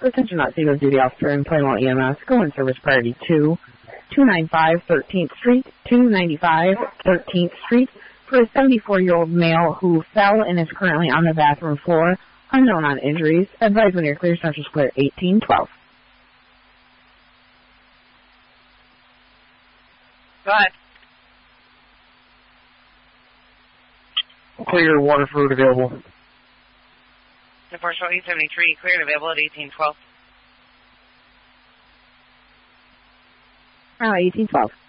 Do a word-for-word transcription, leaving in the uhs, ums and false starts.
Attention not Seagull duty officer in Plymouth E M S. Go in service priority two, two ninety-five thirteenth Street, two ninety-five thirteenth Street for a seventy-four-year-old male who fell and is currently on the bathroom floor, unknown on injuries. Advise when you're clear, Central Square eighteen twelve. Go ahead. Clear, Waterford available. Four show eight seventy-three, clear and available at eighteen twelve. Oh, eighteen twelve.